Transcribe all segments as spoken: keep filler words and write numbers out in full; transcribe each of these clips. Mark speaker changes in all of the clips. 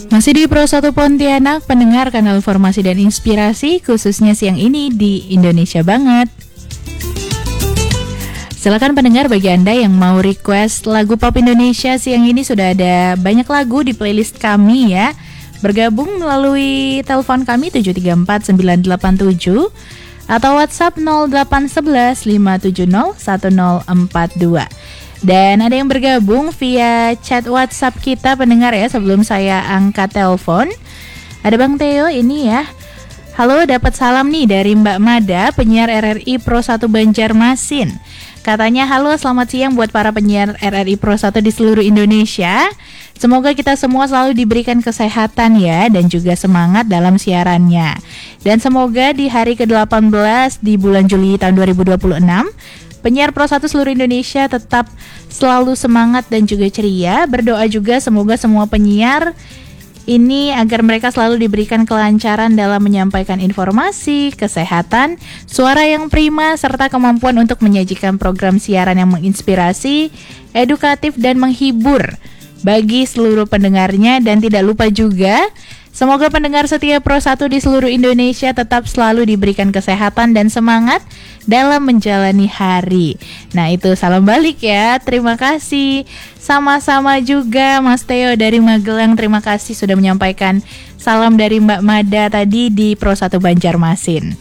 Speaker 1: Masih di Pro satu Pontianak, pendengar kanal informasi dan inspirasi, khususnya siang ini di Indonesia Banget. Silakan pendengar, bagi Anda yang mau request lagu pop Indonesia siang ini, sudah ada banyak lagu di playlist kami ya. Bergabung melalui telepon kami tujuh tiga empat sembilan delapan tujuh atau WhatsApp nol delapan satu satu lima tujuh nol satu nol empat dua. Dan ada yang bergabung via chat WhatsApp kita pendengar ya, sebelum saya angkat telepon. Ada Bang Theo ini ya. Halo, dapat salam nih dari Mbak Mada, penyiar R R I Pro satu Banjarmasin. Katanya, halo, selamat siang buat para penyiar R R I Pro satu di seluruh Indonesia. Semoga kita semua selalu diberikan kesehatan ya, dan juga semangat dalam siarannya. Dan semoga di hari ke delapan belas di bulan Juli tahun dua ribu dua puluh enam, penyiar Pro satu seluruh Indonesia tetap selalu semangat dan juga ceria. Berdoa juga semoga semua penyiar ini agar mereka selalu diberikan kelancaran dalam menyampaikan informasi, kesehatan, suara yang prima, serta kemampuan untuk menyajikan program siaran yang menginspirasi, edukatif, dan menghibur bagi seluruh pendengarnya. Dan tidak lupa juga, semoga pendengar setia Pro satu di seluruh Indonesia tetap selalu diberikan kesehatan dan semangat dalam menjalani hari. Nah, itu salam balik ya. Terima kasih. Sama-sama juga Mas Theo dari Magelang. Terima kasih sudah menyampaikan salam dari Mbak Mada tadi di Pro satu Banjarmasin.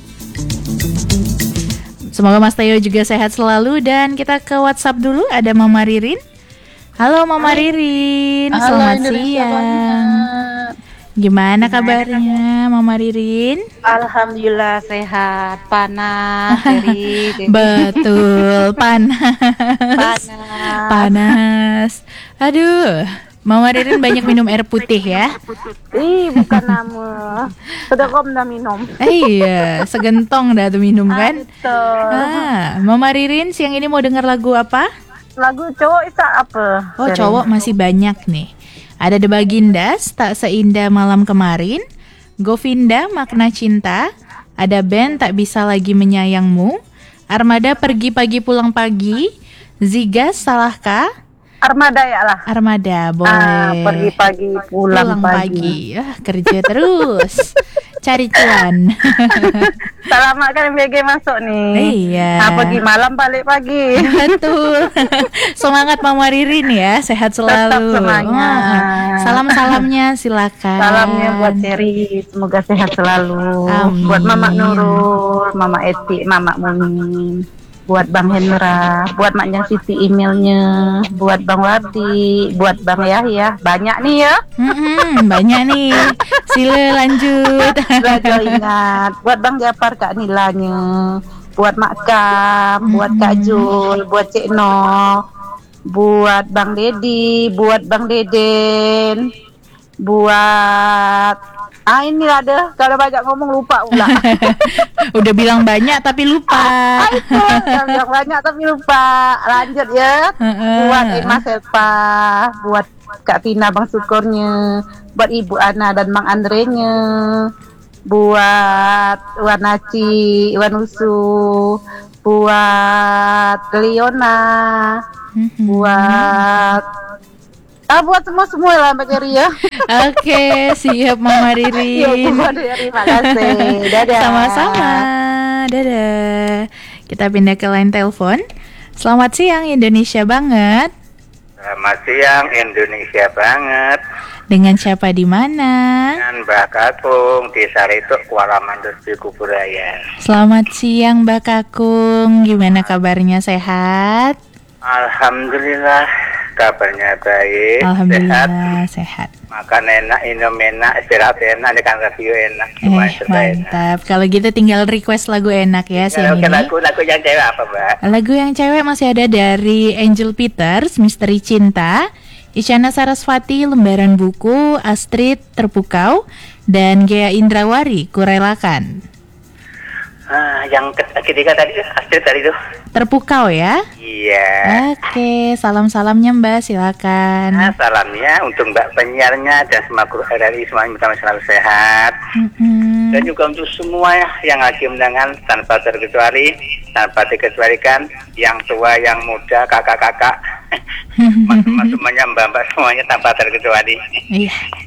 Speaker 1: Semoga Mas Theo juga sehat selalu. Dan kita ke WhatsApp dulu. Ada Mama Ririn. Halo Mama Ririn.
Speaker 2: Halo,
Speaker 1: selamat
Speaker 2: Indonesia
Speaker 1: siang.
Speaker 2: banget.
Speaker 1: Gimana kabarnya Mama Ririn?
Speaker 2: Alhamdulillah sehat, panas, Eri.
Speaker 1: Betul, panas.
Speaker 2: Panas.
Speaker 1: Panas. Aduh, Mama Ririn banyak minum air putih ya?
Speaker 2: Ih, bukan nama. Sudah kom dah minum.
Speaker 1: Eh, iya, segentong dah tuh minum kan?
Speaker 2: Betul.
Speaker 1: Ah, Mama Ririn siang ini mau dengar lagu apa?
Speaker 2: Lagu cowok itu apa?
Speaker 1: Oh,
Speaker 2: Eri?
Speaker 1: cowok masih banyak nih. Ada The Bagindas, Tak Seindah Malam Kemarin, Govinda, Makna Cinta, ada band Tak Bisa Lagi Menyayangmu, Armada Pergi Pagi Pulang Pagi, Zigas, Salahkah?
Speaker 2: Armada ya lah.
Speaker 1: Armada, boleh.
Speaker 2: Ah, pergi pagi, pulang,
Speaker 1: Pulang
Speaker 2: pagi.
Speaker 1: pagi. Ah, kerja terus. Cari cuan.
Speaker 2: Selamat kan M B G masuk nih.
Speaker 1: Iya.
Speaker 2: Nah, pergi malam balik pagi.
Speaker 1: Betul. Semangat Mama Ririn ya, sehat selalu.
Speaker 2: Tetap semangat.
Speaker 1: Wah, salam-salamnya silakan.
Speaker 2: Salamnya buat Seri, semoga sehat selalu.
Speaker 1: Amin.
Speaker 2: Buat Mama Nurul, Mama Eti, Mama Mumin, buat Bang Hendra, buat Maknya Siti emailnya, buat Bang Wardi, buat Bang Yahya. Banyak nih ya.
Speaker 1: Mm-mm, banyak nih. Sila lanjut.
Speaker 2: Belajar ingat. Buat Bang Japar, Kak Nilanya, buat Mak Kam, buat Kak Jul, buat Cik No, buat Bang Dedi, buat Bang Deden, buat ah ini ada, kalau banyak ngomong lupa pula.
Speaker 1: Udah bilang banyak tapi lupa.
Speaker 2: Ah, itu yang banyak tapi lupa. Lanjut ya. Buat Emma Selpa, buat Kak Tina, Bang Syukurnya, buat Ibu Ana dan Bang Andrenya, buat Wan Naci, Iwan Usu, buat Leona, buat ah buat semua semua lah Mbak Ceri ya.
Speaker 1: Oke, siap Mama
Speaker 2: Ya,
Speaker 1: Ririn.
Speaker 2: Bu Eri, terima kasih. Dadah.
Speaker 1: Sama-sama. Dadah. Kita pindah ke line telepon. Selamat siang Indonesia Banget.
Speaker 3: Selamat siang Indonesia Banget.
Speaker 1: Dengan siapa di mana?
Speaker 3: Dengan Mbak Kakung di Sarituk, Kuala Mandus di Kuburaya.
Speaker 1: Selamat siang Mbak Kakung. Gimana kabarnya, sehat?
Speaker 3: Alhamdulillah kabarnya baik.
Speaker 1: Alhamdulillah sehat.
Speaker 3: Makan enak, minum enak, istirahat enak, dengan review enak.
Speaker 1: Eh, mantap. Kalau gitu tinggal request lagu enak ya siang
Speaker 3: Kalau
Speaker 1: ini.
Speaker 3: lagu lagu yang cewek apa Mbak?
Speaker 1: Lagu yang cewek masih ada dari Angel Peters, Misteri Cinta, Isyana Sarasvati, Lembaran Buku, Astrid, Terpukau, dan Gea Indrawari, Kurelakan.
Speaker 3: Ah, yang ketiga tadi Astrid tadi itu.
Speaker 1: Terpukau ya.
Speaker 3: Iya.
Speaker 1: Oke, salam-salamnya Mbak, silakan.
Speaker 3: Nah, salamnya untuk Mbak penyiarnya dan semua kru R R I semuanya minta selalu sehat.
Speaker 1: Mm-mm.
Speaker 3: Dan juga untuk semua yang lagi mendengar tanpa terkecuali, tanpa dikecualikan, yang tua, yang muda, kakak-kakak, mas-mas semuanya, mbak-mbak semuanya tanpa terkecuali.
Speaker 1: Iya.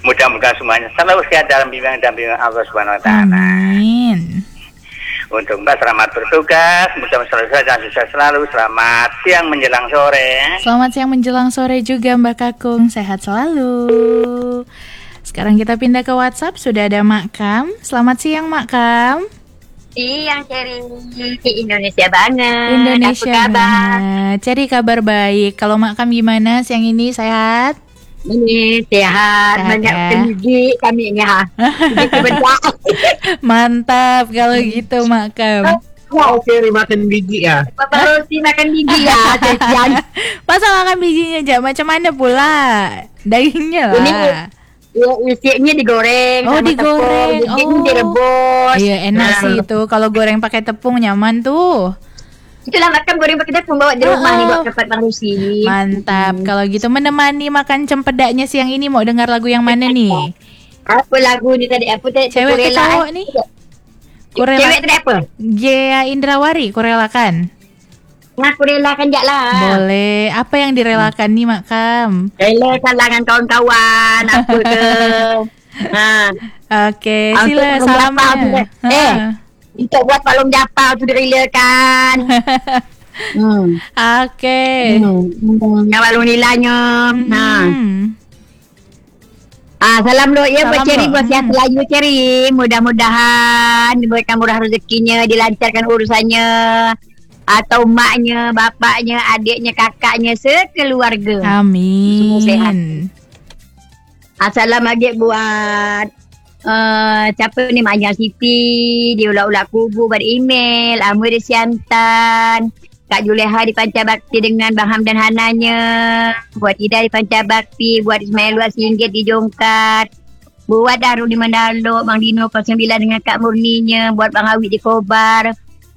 Speaker 3: Mudah-mudahan semuanya selalu sehat dalam bimbingan dan bimbingan Allah Subhanahu Wa Taala.
Speaker 1: Amin.
Speaker 3: Untuk Mbak selamat bertugas, mudah-mudahan selalu sehat dan sukses selalu. Selamat siang menjelang sore.
Speaker 1: Selamat siang menjelang sore juga Mbak Kakung, sehat selalu. Sekarang kita pindah ke WhatsApp, sudah ada Mak Kam. Selamat siang Mak Kam.
Speaker 4: Siang Ceri, Indonesia banget.
Speaker 1: Indonesia
Speaker 4: Apa kabar?
Speaker 1: banget. Ceri kabar baik. Kalau Mak Kam gimana siang ini, sehat?
Speaker 4: Ini sehat,
Speaker 1: Sehat,
Speaker 4: banyak
Speaker 1: ya.
Speaker 4: tinggi kami ini ha. Gigi bedak.
Speaker 1: Mantap kalau gitu Mak Kam.
Speaker 5: Wow, Ceri makan biji ya.
Speaker 4: Bapak Rosi makan gigi ya, kesian.
Speaker 1: Masa makan bijinya aja, macam mana pula? Dagingnya lah.
Speaker 4: Ini ya, isinya digoreng.
Speaker 1: Oh,
Speaker 4: sama
Speaker 1: digoreng.
Speaker 4: tepung, bijinya
Speaker 1: Oh.
Speaker 4: direbus.
Speaker 1: Iya enak
Speaker 4: Nah,
Speaker 1: sih itu. Kalau goreng pakai tepung nyaman tuh.
Speaker 4: itulah makan goreng pakai tepung bawa di rumah
Speaker 1: Oh,
Speaker 4: nih
Speaker 1: oh.
Speaker 4: buat tempat Bang Rosi.
Speaker 1: Mantap. Kalau gitu menemani makan cempedaknya siang ini mau dengar lagu yang mana nih?
Speaker 4: Apa lagu ni tadi? Apa tadi?
Speaker 1: Cewek ke
Speaker 4: Kurela,
Speaker 1: cowok
Speaker 4: eh?
Speaker 1: nih?
Speaker 4: Cewek
Speaker 1: Kurela
Speaker 4: tadi apa?
Speaker 1: Gea Indrawari, kurelakan.
Speaker 4: Nah, kurelakan jak lah.
Speaker 1: Boleh. Apa yang direlakan nih Mak Kam?
Speaker 4: Rela kalangan kawan-kawan apa ke. Ha.
Speaker 1: Oke,
Speaker 4: Ah,
Speaker 1: sila
Speaker 4: untuk
Speaker 1: salamnya.
Speaker 4: mendapat, eh. Untuk buat balong japa tu direlakan. hmm.
Speaker 1: Oke.
Speaker 4: Hmm. hmm. Yang balong nilainya. Ha.
Speaker 1: Hmm.
Speaker 4: Ah, salam dok ya
Speaker 1: Salam,
Speaker 4: buat Ceri,
Speaker 1: Dok.
Speaker 4: buat sihat
Speaker 1: Hmm.
Speaker 4: selalu Ceri. Mudah-mudahan diberikan murah rezekinya, dilancarkan urusannya. Atau maknya, bapaknya, adiknya, kakaknya, sekeluarga.
Speaker 1: Amin.
Speaker 4: Semua sehat. Assalamualaikum buat uh, siapa ni Mak Ajang Siti, di Ulak-Ulak Kubu beremail, Amir di Siantan, Kak Juleha di Pancabakti dengan Bang Hamdan Hananya, buat Ida di Pancabakti, buat Ismail Luas Singgit di Jongkat, buat Darul di Mandalo, Bang Dino Kos sembilan dengan Kak Murninya, buat Bang Awid di Kobar,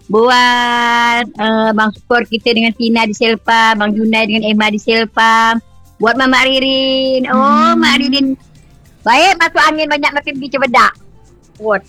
Speaker 4: buat uh, Bang Sport kita dengan Tina di Selpa, Bang Junai dengan Emma di Selpa, buat Mama Ririn. Oh,
Speaker 1: Hmm.
Speaker 4: Mak Ririn. Baik, masuk angin banyak makin biji bedak. Buat.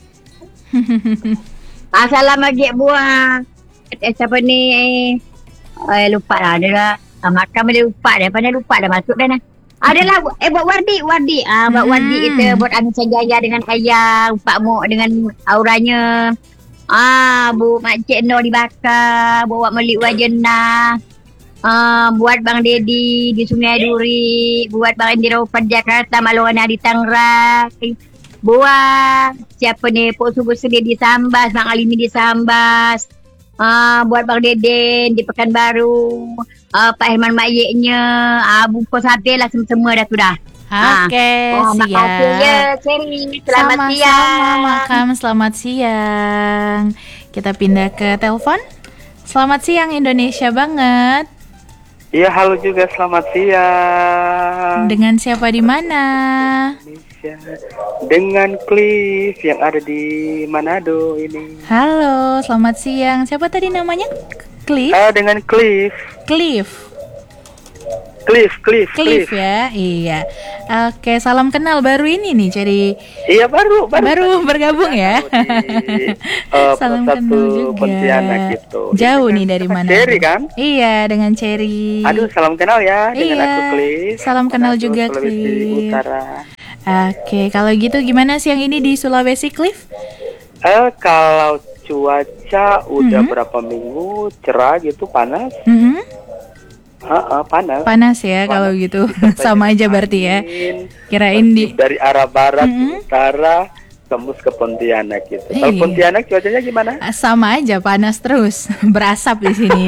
Speaker 4: Assalamualaikum buat. Eh, siapa ni? Eh, lupa lah. Ada lah. Ah, makan boleh lupa dah. Pandai lupa dah masuk dah. Nah. Adalah, eh buat Wardi, Wardi. Ah, buat
Speaker 1: Hmm.
Speaker 4: Wardi kita, buat Amin Sanjaya dengan Ayang, Pak Mok dengan auranya. Ah, Bu Mak Cik Noh dibakar, buat Melik Wajenah. Uh, buat Bang Dedi di Sungai Duri, buat Bang Indira Upan Jakarta, Maluana di Tangerang, buat siapa ni Pok Subuh Sedih di Sambas, Bang Alimi di Sambas, uh, buat Bang Deden di Pekanbaru, uh, Pak Herman Mayeknya, uh, bungkus habis lah semua dah tu dah.
Speaker 1: Oke,
Speaker 4: Oh, makasih ya
Speaker 1: siap.
Speaker 4: Ceri, selamat
Speaker 1: Sama-sama
Speaker 4: siang.
Speaker 1: Mak Kam, selamat siang. Kita pindah ke telepon. Selamat siang Indonesia banget.
Speaker 3: Iya, halo juga, selamat siang.
Speaker 1: Dengan siapa di mana?
Speaker 3: Indonesia. Dengan Cliff yang ada di Manado ini.
Speaker 1: Halo, selamat siang. Siapa tadi namanya? Cliff?
Speaker 3: Ah, dengan Cliff.
Speaker 1: Cliff.
Speaker 3: Cliff, Cliff,
Speaker 1: Cliff ya, iya. Oke, salam kenal baru ini nih, jadi
Speaker 3: Iya, baru, baru.
Speaker 1: baru bergabung ya.
Speaker 3: Di, eh,
Speaker 1: Salam
Speaker 3: satu
Speaker 1: kenal juga.
Speaker 3: Pontianak gitu.
Speaker 1: Jauh
Speaker 3: Ini
Speaker 1: nih
Speaker 3: kan
Speaker 1: dari
Speaker 3: sama
Speaker 1: mana?
Speaker 3: Cherry kan?
Speaker 1: Iya, dengan Cherry.
Speaker 3: Aduh, salam kenal ya dengan
Speaker 1: Iya,
Speaker 3: aku Cliff.
Speaker 1: salam kenal
Speaker 3: Manado,
Speaker 1: juga,
Speaker 3: Sulawesi
Speaker 1: Cliff.
Speaker 3: Utara.
Speaker 1: Oke, kalau gitu gimana siang ini di Sulawesi, Cliff?
Speaker 3: Eh, kalau cuaca udah
Speaker 1: Mhm.
Speaker 3: berapa minggu cerah gitu, panas.
Speaker 1: Mhm.
Speaker 3: Heeh, panas.
Speaker 1: Panas ya kalau
Speaker 3: Panas.
Speaker 1: gitu. Sama aja berarti ya.
Speaker 3: Angin,
Speaker 1: Kirain di
Speaker 3: dari arah barat
Speaker 1: Mhm.
Speaker 3: ke utara tembus ke Pontianak gitu. Kalau
Speaker 1: Iya.
Speaker 3: Pontianak cuacanya gimana?
Speaker 1: sama aja panas terus, berasap di sini.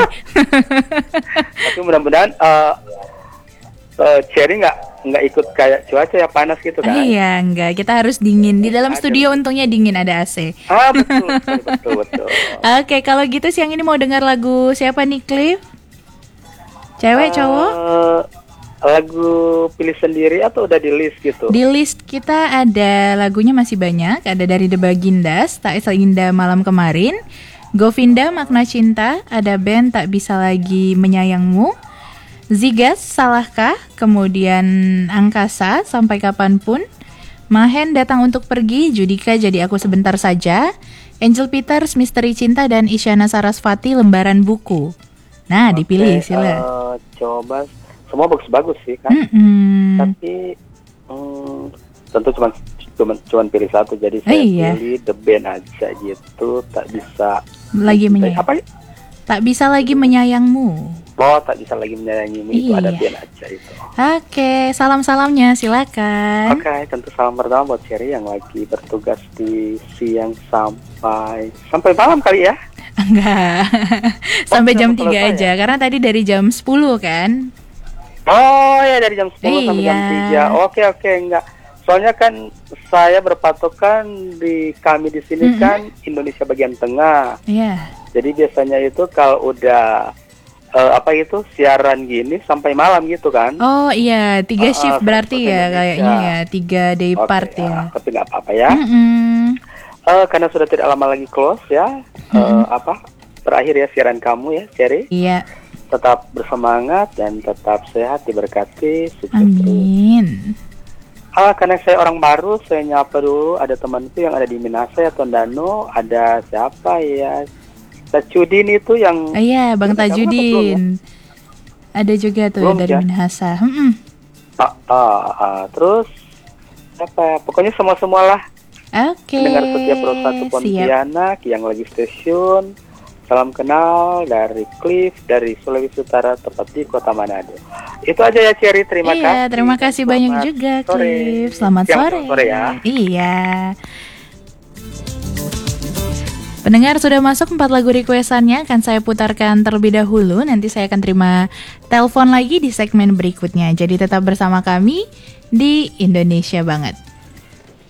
Speaker 3: Tapi mudah-mudahan eh eh, Cherry nggak nggak ikut kayak cuaca ya panas gitu kan?
Speaker 1: Iya, enggak. Kita harus dingin. Di dalam
Speaker 3: Aduh.
Speaker 1: studio untungnya dingin, ada A C.
Speaker 3: Ah, betul, betul, betul, betul.
Speaker 1: Oke, kalau gitu siang ini mau dengar lagu siapa nih, Cliff? Cewek, cowok?
Speaker 3: Eh, lagu pilih sendiri atau udah di list gitu?
Speaker 1: Di list kita ada lagunya masih banyak. Ada dari The Bagindas, Tak Seindah Malam Kemarin, Govinda, Makna Cinta, ada band Tak Bisa Lagi Menyayangmu, Zigas, Salahkah, kemudian Angkasa, Sampai Kapanpun, Mahen, Datang Untuk Pergi, Judika, Jadi Aku Sebentar Saja, Angel Peters, Misteri Cinta, dan Isyana Sarasvati, Lembaran Buku. Nah, dipilih
Speaker 3: Oke,
Speaker 1: sila.
Speaker 3: eh, coba semua bagus-bagus sih kan.
Speaker 1: Mm-mm.
Speaker 3: Tapi hmm, tentu cuma cuma cuma pilih satu, jadi saya
Speaker 1: Oh, iya.
Speaker 3: pilih The Band aja gitu. Tak bisa
Speaker 1: Lagi menyayang.
Speaker 3: apa?
Speaker 1: Tak bisa lagi menyayangmu.
Speaker 3: Oh, tak bisa lagi menyayangimu itu ada
Speaker 1: Iya.
Speaker 3: Band aja itu.
Speaker 1: Oke, salam-salamnya silakan.
Speaker 3: Oke, tentu salam pertama buat Cherry yang lagi bertugas di siang sampai sampai malam kali ya.
Speaker 1: Enggak. Sampai
Speaker 3: Oh,
Speaker 1: jam
Speaker 3: sudah
Speaker 1: tiga
Speaker 3: selesai
Speaker 1: aja karena tadi dari jam sepuluh kan.
Speaker 3: Oh ya, dari jam sepuluh sampai jam
Speaker 1: Iya.
Speaker 3: tiga. Oke oke, enggak. Soalnya kan saya berpatokan di kami di sini
Speaker 1: Mhm.
Speaker 3: kan Indonesia bagian tengah.
Speaker 1: Iya.
Speaker 3: Jadi biasanya itu kalau udah eh, apa itu siaran gini sampai malam gitu kan.
Speaker 1: Oh iya, tiga
Speaker 3: Ah,
Speaker 1: shift
Speaker 3: ah,
Speaker 1: berarti
Speaker 3: satu
Speaker 1: ya
Speaker 3: Indonesia.
Speaker 1: kayaknya ya, tiga day
Speaker 3: Oke,
Speaker 1: part ya.
Speaker 3: ah, tapi nggak apa-apa ya.
Speaker 1: Mm-mm.
Speaker 3: Eh, karena sudah tidak lama lagi close ya. eh, apa? Berakhir ya siaran kamu ya, Cherry.
Speaker 1: Iya,
Speaker 3: Tetap bersemangat dan tetap sehat, diberkati, sukses terus.
Speaker 1: amin.
Speaker 3: Ah, karena saya orang baru, saya nyapa dulu. Ada temanku yang ada di Minasa ya, Tondano. Ada siapa ya? Tajudin itu yang...
Speaker 1: Oh iya, Bang
Speaker 3: Udah kamu atau belum ya?
Speaker 1: Tajudin. Ada juga tuh
Speaker 3: Belum,
Speaker 1: dari
Speaker 3: ya?
Speaker 1: Minahasa. Mm-mm.
Speaker 3: Ah, ah, ah. Terus, apa ya? Pokoknya semua-semualah.
Speaker 1: Oke.
Speaker 3: Dengar setiap Pro satu
Speaker 1: siap.
Speaker 3: Pontianak yang lagi stasiun. Salam kenal dari Cliff, dari Sulawesi Utara, tepat di Kota Manado. Itu aja ya, Cherry. Terima kasih.
Speaker 1: Iya, terima kasih banyak
Speaker 3: Selamat
Speaker 1: juga,
Speaker 3: sore.
Speaker 1: Cliff. Selamat
Speaker 3: Siang,
Speaker 1: sore.
Speaker 3: sore ya.
Speaker 1: Iya. Pendengar sudah masuk empat lagu requestannya, akan saya putarkan terlebih dahulu. Nanti saya akan terima telepon lagi di segmen berikutnya. Jadi tetap bersama kami di Indonesia Banget.